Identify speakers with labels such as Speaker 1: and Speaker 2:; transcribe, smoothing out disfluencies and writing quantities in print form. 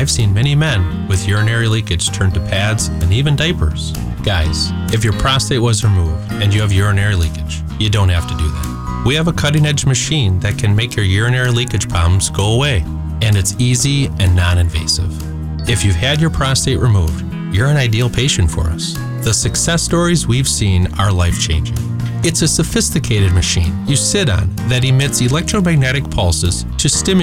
Speaker 1: I've seen many men with urinary leakage turn to pads and even diapers. Guys, if your prostate was removed and you have urinary leakage, you don't have to do that. We have a cutting-edge machine that can make your urinary leakage problems go away, and it's easy and non-invasive. If you've had your prostate removed, you're an ideal patient for us. The success stories we've seen are life-changing. It's a sophisticated machine you sit on that emits electromagnetic pulses to stimulate